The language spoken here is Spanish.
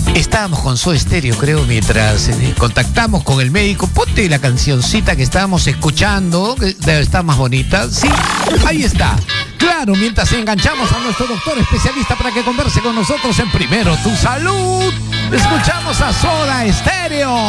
Estábamos con Soda Stereo, creo, mientras contactamos con el médico. Ponte la cancioncita que estábamos escuchando, que debe estar más bonita. Sí, ahí está. Claro, mientras enganchamos a nuestro doctor especialista para que converse con nosotros en Primero Tu Salud, escuchamos a Soda Stereo.